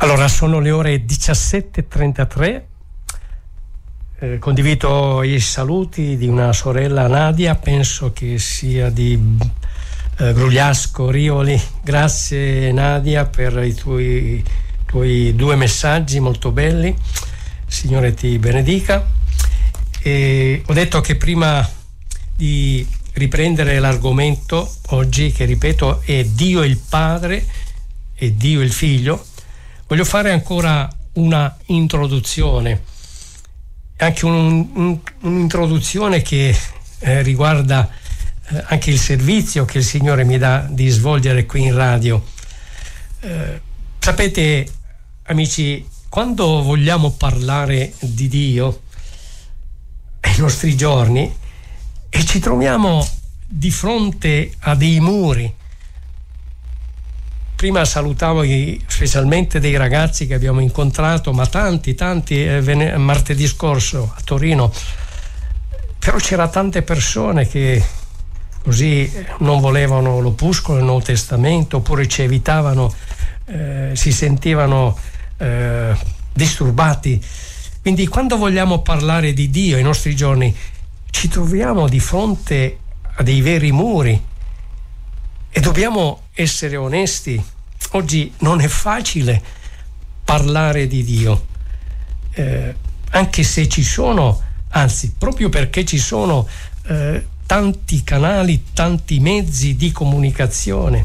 Allora, sono le ore 17:33. Condivido i saluti di una sorella, Nadia, penso che sia di Grugliasco, Rioli. Grazie Nadia per i tuoi due messaggi molto belli. Signore ti benedica. E ho detto che prima di riprendere l'argomento oggi, che ripeto è Dio il Padre e Dio il Figlio, voglio fare ancora una introduzione, anche un'introduzione che riguarda anche il servizio che il Signore mi dà di svolgere qui in radio. Sapete, amici, quando vogliamo parlare di Dio ai nostri giorni e ci troviamo di fronte a dei muri. Prima salutavo specialmente dei ragazzi che abbiamo incontrato, ma tanti martedì scorso a Torino, però c'era tante persone che così non volevano l'opuscolo, il Nuovo Testamento, oppure ci evitavano, si sentivano disturbati. Quindi quando vogliamo parlare di Dio ai nostri giorni ci troviamo di fronte a dei veri muri e dobbiamo essere onesti. Oggi non è facile parlare di Dio, anche se ci sono, anzi proprio perché ci sono tanti canali, tanti mezzi di comunicazione,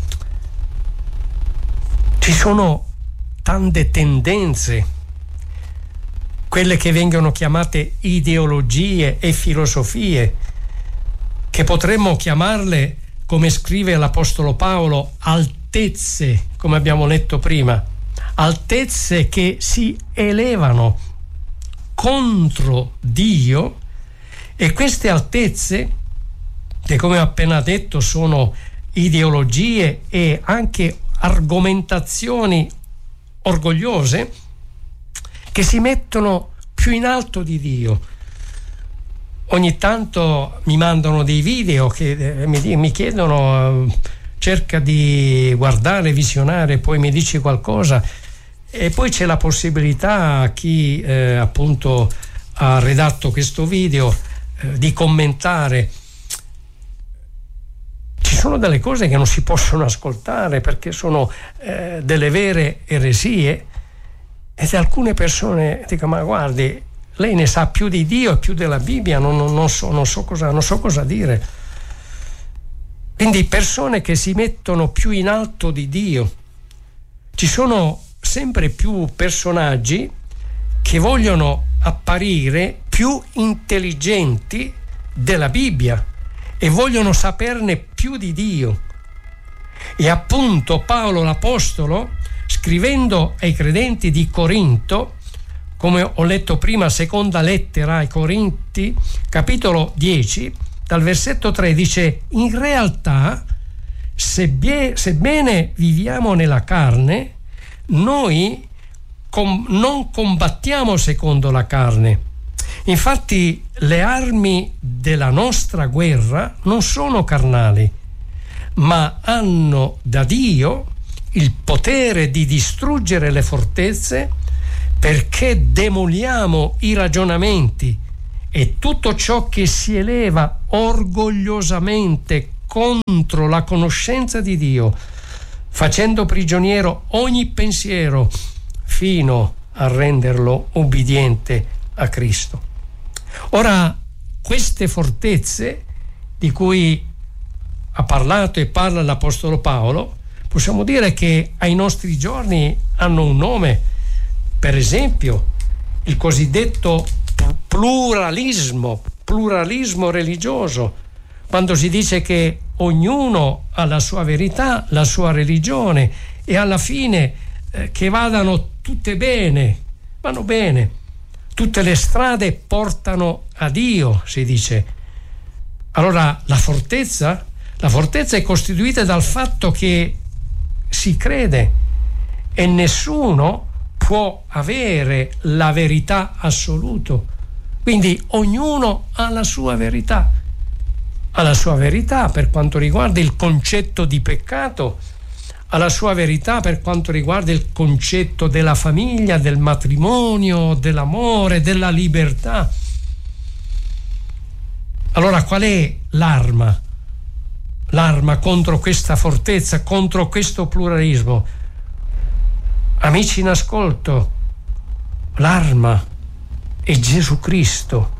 ci sono tante tendenze, quelle che vengono chiamate ideologie e filosofie, che potremmo chiamarle, come scrive l'Apostolo Paolo, altezze, come abbiamo letto prima, altezze che si elevano contro Dio, e queste altezze, che come ho appena detto sono ideologie e anche argomentazioni orgogliose, che si mettono più in alto di Dio. Ogni tanto mi mandano dei video che mi chiedono, cerca di guardare, visionare, poi mi dici qualcosa, e poi c'è la possibilità, chi appunto ha redatto questo video, di commentare. Ci sono delle cose che non si possono ascoltare perché sono delle vere eresie, ed alcune persone dicono: ma guardi, lei ne sa più di Dio e più della Bibbia, non so cosa dire. Quindi persone che si mettono più in alto di Dio. Ci sono sempre più personaggi che vogliono apparire più intelligenti della Bibbia e vogliono saperne più di Dio. E appunto Paolo l'Apostolo, scrivendo ai credenti di Corinto, come ho letto prima, seconda lettera ai Corinti, capitolo 10, dal versetto 3, dice: in realtà, sebbene viviamo nella carne, noi non combattiamo secondo la carne. Infatti le armi della nostra guerra non sono carnali, ma hanno da Dio il potere di distruggere le fortezze, perché demoliamo i ragionamenti e tutto ciò che si eleva orgogliosamente contro la conoscenza di Dio, facendo prigioniero ogni pensiero fino a renderlo ubbidiente a Cristo. Ora, queste fortezze di cui ha parlato e parla l'Apostolo Paolo, possiamo dire che ai nostri giorni hanno un nome. Per esempio, il cosiddetto pluralismo religioso, quando si dice che ognuno ha la sua verità, la sua religione, e alla fine che vadano tutte bene, vanno bene. Tutte le strade portano a Dio, si dice. Allora la fortezza è costituita dal fatto che si crede e nessuno può avere la verità assoluta. Quindi ognuno ha la sua verità. Ha la sua verità per quanto riguarda il concetto di peccato, alla sua verità per quanto riguarda il concetto della famiglia, del matrimonio, dell'amore, della libertà. Allora qual è l'arma? L'arma contro questa fortezza, contro questo pluralismo? Amici in ascolto, l'arma è Gesù Cristo,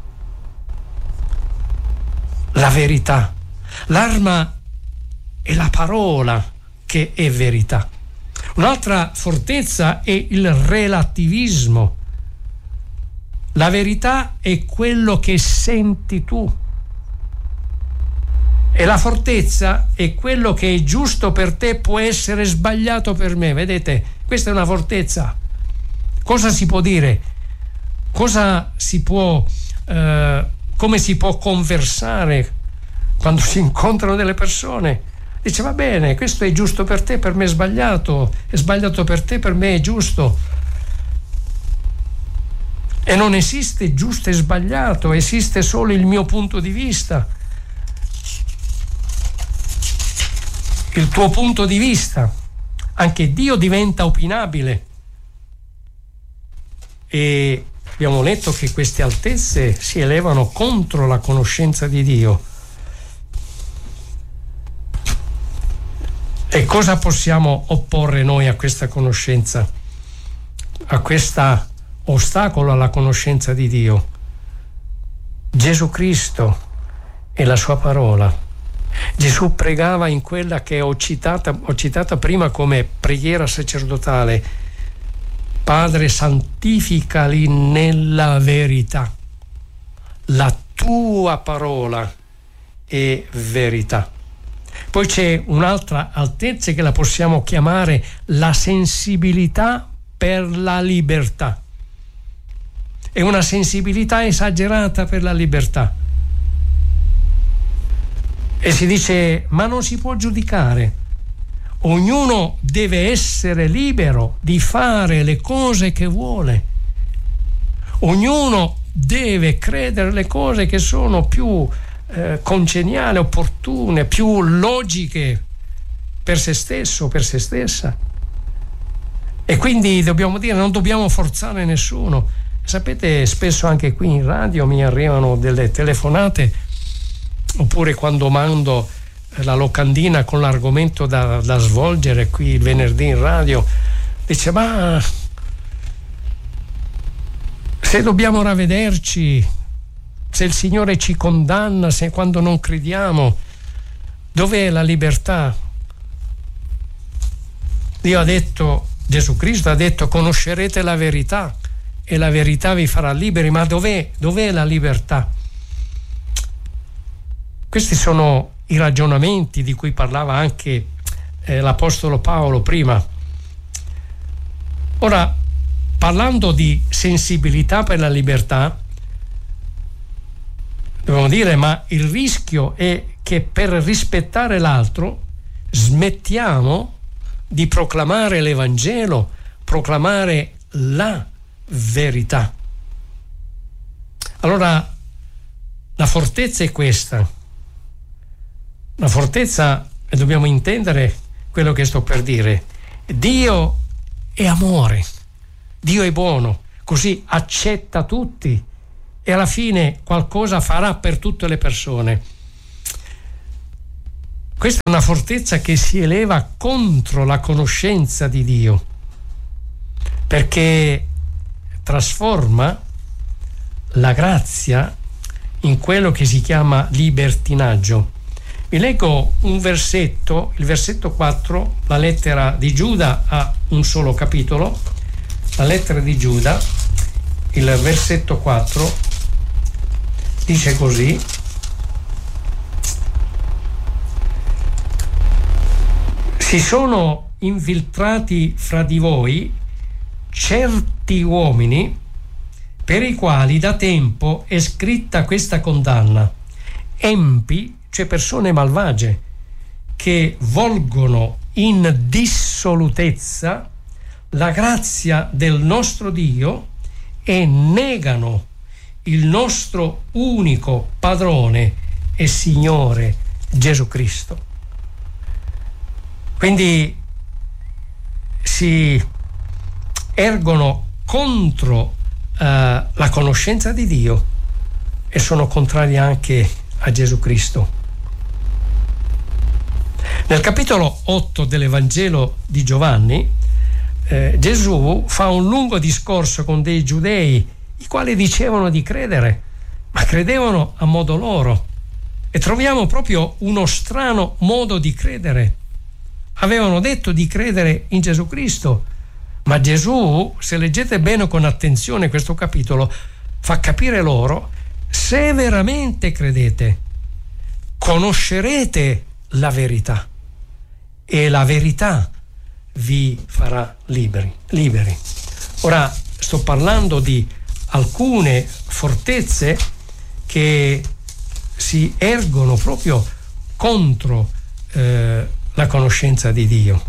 la verità. L'arma è la parola che è verità. Un'altra fortezza è il relativismo. La verità è quello che senti tu. E la fortezza è quello che è giusto per te può essere sbagliato per me. Vedete, questa è una fortezza. Cosa si può dire? Cosa si può come si può conversare quando si incontrano delle persone? Dice, va bene, questo è giusto per te, per me è sbagliato per te, per me è giusto. E non esiste giusto e sbagliato, esiste solo il mio punto di vista. Il tuo punto di vista. Anche Dio diventa opinabile. E abbiamo letto che queste altezze si elevano contro la conoscenza di Dio. E cosa possiamo opporre noi a questa conoscenza, a questo ostacolo alla conoscenza di Dio? Gesù Cristo e la sua parola. Gesù pregava in quella che ho citata prima come preghiera sacerdotale: Padre, santificali nella verità, la tua parola è verità. Poi c'è un'altra altezza che la possiamo chiamare la sensibilità per la libertà. È una sensibilità esagerata per la libertà. E si dice, ma non si può giudicare. Ognuno deve essere libero di fare le cose che vuole. Ognuno deve credere le cose che sono più congeniali, opportune, più logiche per se stesso, per se stessa. E quindi dobbiamo dire, non dobbiamo forzare nessuno. Sapete, spesso anche qui in radio mi arrivano delle telefonate, oppure quando mando la locandina con l'argomento da svolgere qui il venerdì in radio, dice, ma se dobbiamo ravvederci, se il Signore ci condanna, se quando non crediamo, dov'è la libertà? Dio ha detto, Gesù Cristo ha detto, conoscerete la verità e la verità vi farà liberi. Ma dov'è la libertà? Questi sono i ragionamenti di cui parlava anche l'Apostolo Paolo prima. Ora, parlando di sensibilità per la libertà, dobbiamo dire, ma il rischio è che per rispettare l'altro smettiamo di proclamare l'Evangelo, proclamare la verità. Allora, la fortezza è questa. La fortezza, e dobbiamo intendere quello che sto per dire: Dio è amore, Dio è buono, così accetta tutti e alla fine qualcosa farà per tutte le persone. Questa è una fortezza che si eleva contro la conoscenza di Dio, perché trasforma la grazia in quello che si chiama libertinaggio. Vi leggo un versetto, il versetto 4, la lettera di Giuda ha un solo capitolo, la lettera di Giuda, il versetto 4, dice così: si sono infiltrati fra di voi certi uomini per i quali da tempo è scritta questa condanna, empi, cioè persone malvagie, che volgono in dissolutezza la grazia del nostro Dio e negano il nostro unico padrone e Signore Gesù Cristo. Quindi si ergono contro la conoscenza di Dio e sono contrari anche a Gesù Cristo. Nel capitolo 8 dell'Evangelo di Giovanni, Gesù fa un lungo discorso con dei giudei, i quali dicevano di credere, ma credevano a modo loro. E troviamo proprio uno strano modo di credere. Avevano detto di credere in Gesù Cristo, ma Gesù, se leggete bene con attenzione questo capitolo, fa capire loro: se veramente credete, conoscerete la verità e la verità vi farà liberi. Ora sto parlando di alcune fortezze che si ergono proprio contro la conoscenza di Dio.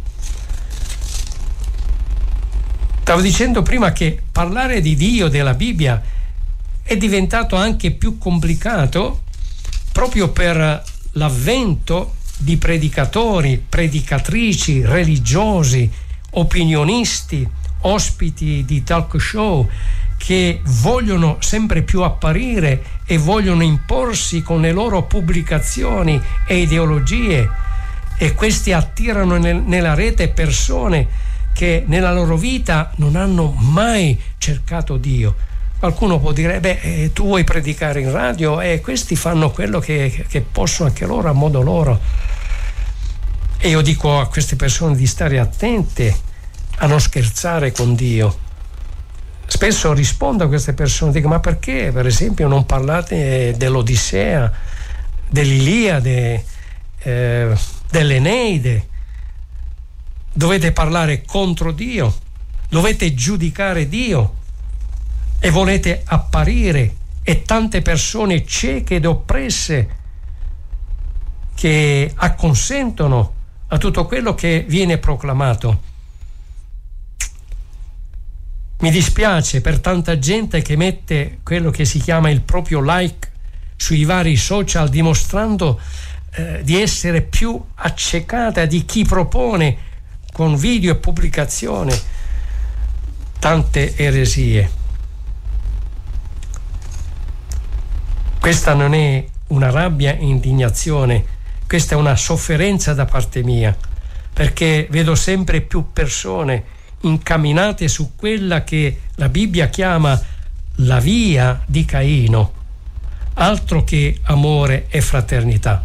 Stavo dicendo prima che parlare di Dio, della Bibbia, è diventato anche più complicato proprio per l'avvento di predicatori, predicatrici, religiosi, opinionisti, ospiti di talk show che vogliono sempre più apparire e vogliono imporsi con le loro pubblicazioni e ideologie, e questi attirano nella rete persone che nella loro vita non hanno mai cercato Dio. Qualcuno può dire: tu vuoi predicare in radio e questi fanno quello che possono anche loro a modo loro. E io dico a queste persone di stare attente a non scherzare con Dio. Spesso rispondo a queste persone, dico: ma perché per esempio non parlate dell'Odissea, dell'Iliade, dell'Eneide? Dovete parlare contro Dio, dovete giudicare Dio e volete apparire, e tante persone cieche ed oppresse che acconsentono a tutto quello che viene proclamato. Mi dispiace per tanta gente che mette quello che si chiama il proprio like sui vari social, dimostrando di essere più accecata di chi propone con video e pubblicazione tante eresie. Questa non è una rabbia e indignazione, questa è una sofferenza da parte mia, perché vedo sempre più persone incamminate su quella che la Bibbia chiama la via di Caino, altro che amore e fraternità.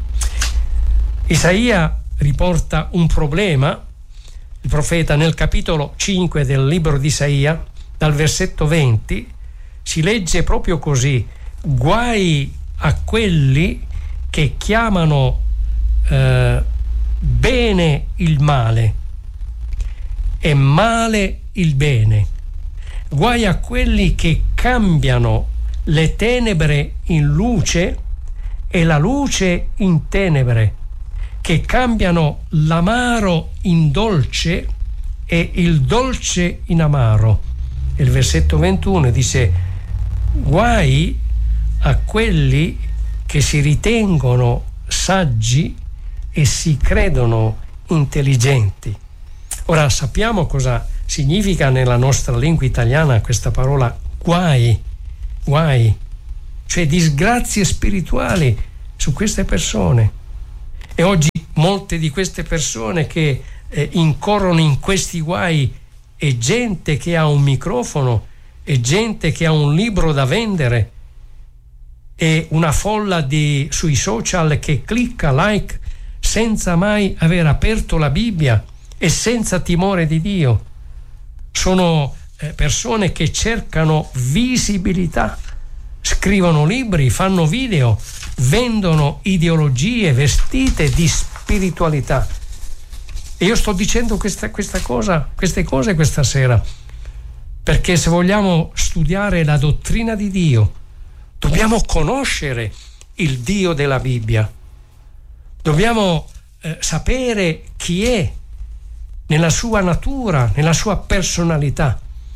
Isaia riporta un problema. Il profeta, nel capitolo 5 del libro di Isaia, dal versetto 20, si legge proprio così: guai a quelli che chiamano bene il male e male il bene. Guai a quelli che cambiano le tenebre in luce e la luce in tenebre, che cambiano l'amaro in dolce e il dolce in amaro. E il versetto 21 dice: guai a quelli che si ritengono saggi e si credono intelligenti. Ora sappiamo cosa significa nella nostra lingua italiana questa parola guai, cioè disgrazie spirituali su queste persone. E oggi molte di queste persone che incorrono in questi guai è gente che ha un microfono, è gente che ha un libro da vendere, è una folla sui social che clicca like senza mai aver aperto la Bibbia e senza timore di Dio. Sono persone che cercano visibilità, scrivono libri, fanno video, vendono ideologie vestite di spiritualità. E io sto dicendo queste cose questa sera perché se vogliamo studiare la dottrina di Dio dobbiamo conoscere il Dio della Bibbia, dobbiamo sapere chi è nella sua natura, nella sua personalità.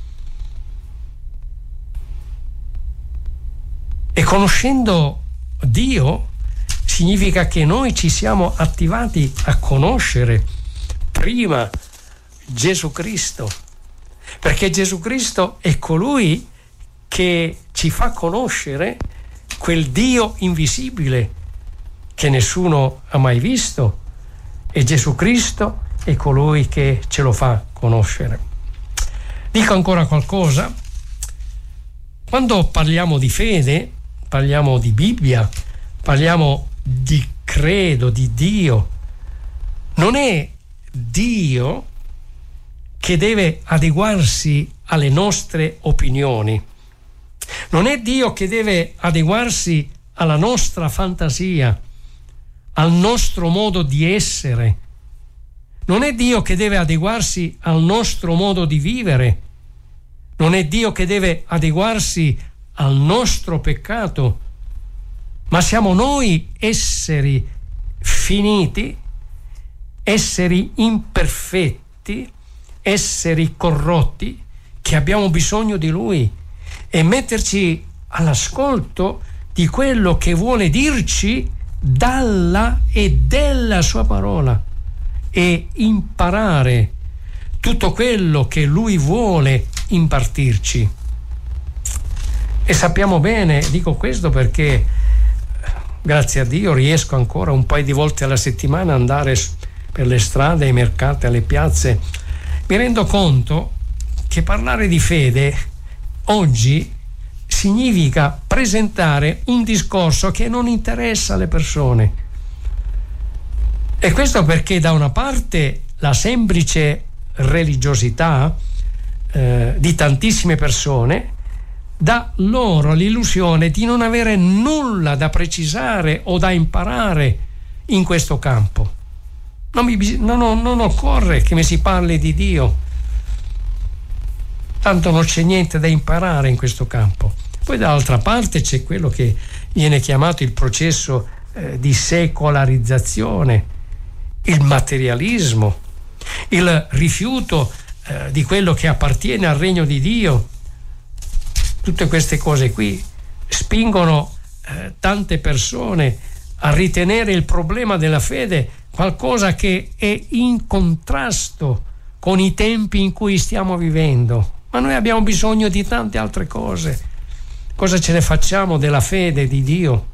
E conoscendo Dio significa che noi ci siamo attivati a conoscere prima Gesù Cristo, perché Gesù Cristo è colui che ci fa conoscere quel Dio invisibile che nessuno ha mai visto, e Gesù Cristo è colui che ce lo fa conoscere. Dico ancora qualcosa. Quando parliamo di fede, parliamo di Bibbia, parliamo di credo, di Dio. Non è Dio che deve adeguarsi alle nostre opinioni. Non è Dio che deve adeguarsi alla nostra fantasia, al nostro modo di essere. Non è Dio che deve adeguarsi al nostro modo di vivere. Non è Dio che deve adeguarsi al nostro peccato, ma siamo noi esseri finiti, esseri imperfetti, esseri corrotti, che abbiamo bisogno di Lui e metterci all'ascolto di quello che vuole dirci dalla e della sua parola e imparare tutto quello che Lui vuole impartirci. E sappiamo bene, dico questo perché grazie a Dio riesco ancora un paio di volte alla settimana ad andare per le strade, ai mercati, alle piazze. Mi rendo conto che parlare di fede oggi significa presentare un discorso che non interessa alle persone. E questo perché da una parte la semplice religiosità di tantissime persone dà loro l'illusione di non avere nulla da precisare o da imparare in questo campo. Non occorre che mi si parli di Dio, tanto non c'è niente da imparare in questo campo. Poi dall'altra parte c'è quello che viene chiamato il processo di secolarizzazione, il materialismo, il rifiuto di quello che appartiene al regno di Dio. Tutte queste cose qui spingono tante persone a ritenere il problema della fede qualcosa che è in contrasto con i tempi in cui stiamo vivendo. Ma noi abbiamo bisogno di tante altre cose. Cosa ce ne facciamo della fede di Dio?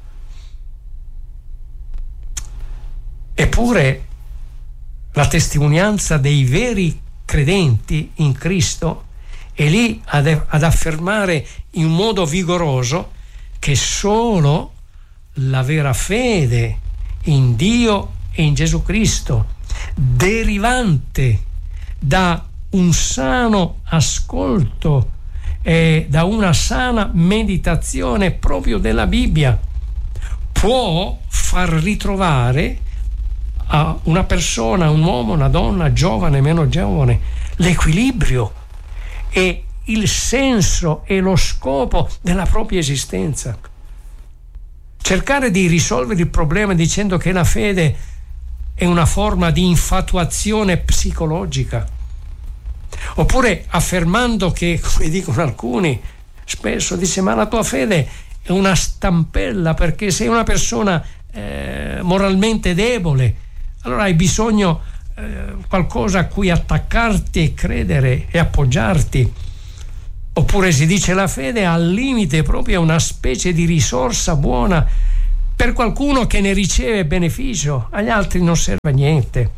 Eppure la testimonianza dei veri credenti in Cristo è lì ad affermare in modo vigoroso che solo la vera fede in Dio e in Gesù Cristo, derivante da un sano ascolto e da una sana meditazione proprio della Bibbia, può far ritrovare a una persona, un uomo, una donna, giovane, meno giovane, l'equilibrio e il senso e lo scopo della propria esistenza. Cercare di risolvere il problema dicendo che la fede è una forma di infatuazione psicologica, oppure affermando che, come dicono alcuni spesso, dice: ma la tua fede è una stampella perché sei una persona moralmente debole, allora hai bisogno qualcosa a cui attaccarti e credere e appoggiarti. Oppure si dice la fede al limite proprio una specie di risorsa buona per qualcuno che ne riceve beneficio, agli altri non serve a niente.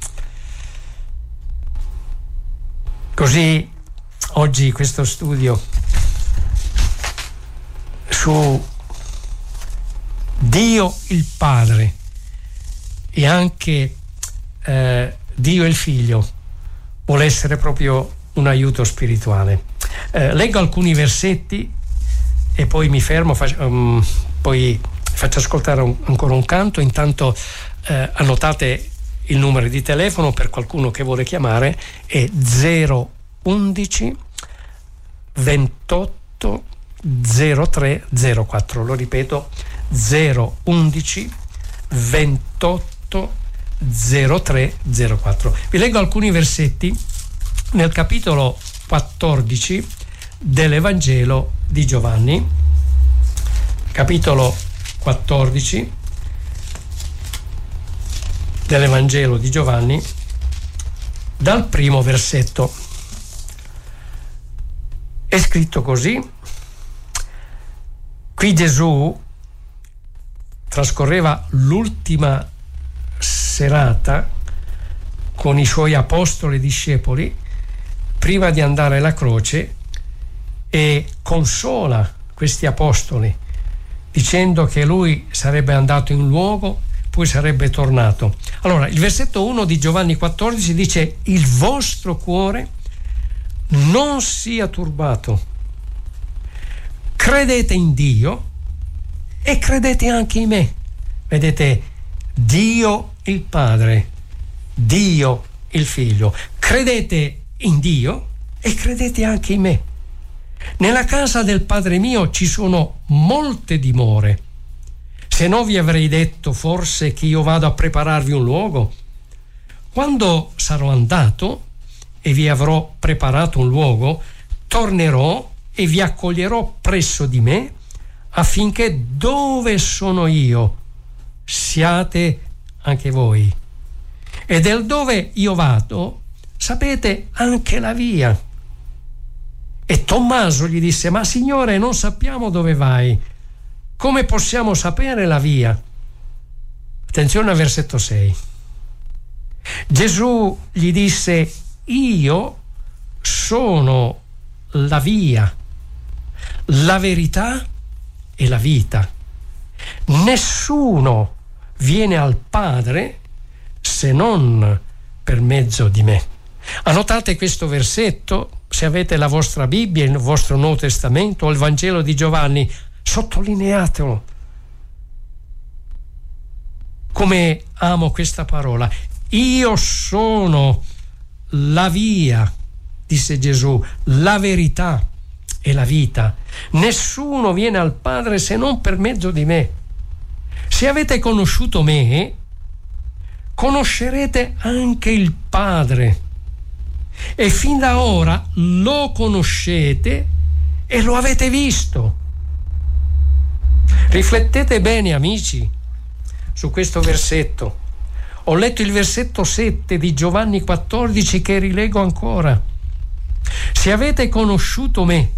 Così oggi questo studio su Dio il Padre e anche Dio il Figlio vuole essere proprio un aiuto spirituale. Leggo alcuni versetti e poi mi fermo, poi faccio ascoltare ancora un canto. Intanto annotate il numero di telefono per qualcuno che vuole chiamare, è 011 28 03 04. Lo ripeto, 011 28 03 04. Vi leggo alcuni versetti nel capitolo 14 dell'Evangelo di Giovanni, capitolo 14 dell'Evangelo di Giovanni, dal primo versetto. È scritto così: qui Gesù trascorreva l'ultima serata con i suoi apostoli e discepoli prima di andare alla croce e consola questi apostoli dicendo che lui sarebbe andato in un luogo, poi sarebbe tornato. Allora, il versetto 1 di Giovanni 14 dice: il vostro cuore non sia turbato, credete in Dio e credete anche in me. Vedete, Dio il Padre, Dio il Figlio. Credete in Dio e credete anche in me. Nella casa del Padre mio ci sono molte dimore. Se no vi avrei detto forse che io vado a prepararvi un luogo. Quando sarò andato e vi avrò preparato un luogo, tornerò e vi accoglierò presso di me, affinché dove sono io siate anche voi. E del dove io vado sapete anche la via. E Tommaso gli disse: ma Signore, non sappiamo dove vai, come possiamo sapere la via? Attenzione al versetto 6. Gesù gli disse: io sono la via, la verità e la vita. Nessuno viene al Padre se non per mezzo di me. Annotate questo versetto, se avete la vostra Bibbia, il vostro Nuovo Testamento o il Vangelo di Giovanni, sottolineatelo. Come amo questa parola. Io sono la via, disse Gesù, la verità e la vita. Nessuno viene al Padre se non per mezzo di me. Se avete conosciuto me, conoscerete anche il Padre. E fin da ora lo conoscete e lo avete visto. Riflettete bene, amici, su questo versetto. Ho letto il versetto 7 di Giovanni 14 che rilego ancora. Se avete conosciuto me,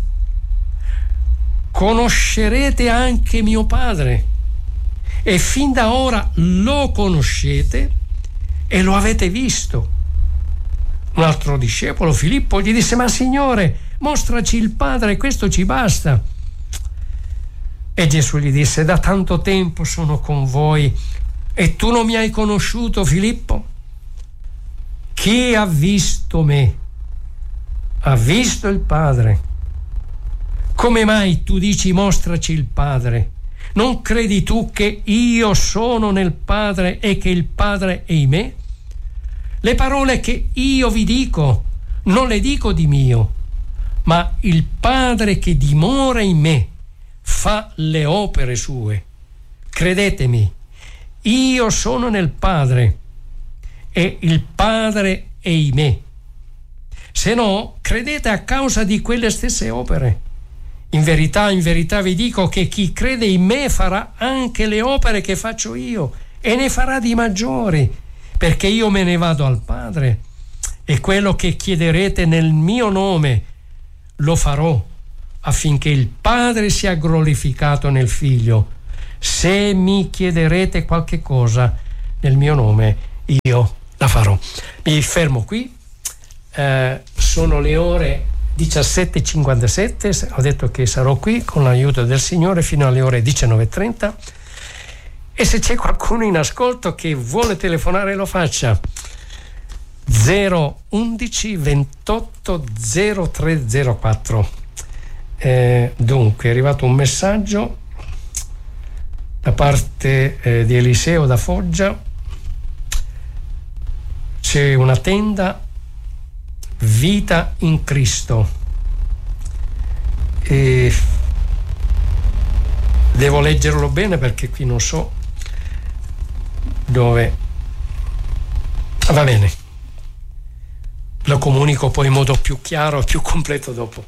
conoscerete anche mio Padre. E fin da ora lo conoscete e lo avete visto. Un altro discepolo, Filippo, gli disse: ma Signore, mostraci il Padre, questo ci basta. E Gesù gli disse: da tanto tempo sono con voi e tu non mi hai conosciuto, Filippo? Chi ha visto me ha visto il Padre. Come mai tu dici: mostraci il Padre? Non credi tu che io sono nel Padre e che il Padre è in me? Le parole che io vi dico non le dico di mio, ma il Padre che dimora in me fa le opere sue. Credetemi, io sono nel Padre e il Padre è in me. Se no, credete a causa di quelle stesse opere. In verità vi dico che chi crede in me farà anche le opere che faccio io e ne farà di maggiori, perché io me ne vado al Padre e quello che chiederete nel mio nome lo farò, affinché il Padre sia glorificato nel Figlio. Se mi chiederete qualche cosa nel mio nome, io la farò. Mi fermo qui. Sono le ore 17:57. Ho detto che sarò qui con l'aiuto del Signore fino alle ore 19:30. E se c'è qualcuno in ascolto che vuole telefonare, lo faccia. 011 28 0304. Dunque è arrivato un messaggio da parte di Eliseo da Foggia. C'è una tenda Vita in Cristo e devo leggerlo bene perché qui non so dove. Va bene, lo comunico poi in modo più chiaro e più completo dopo.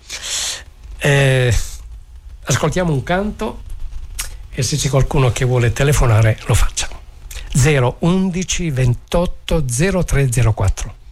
Ascoltiamo un canto e se c'è qualcuno che vuole telefonare lo faccia. 011 28 0304.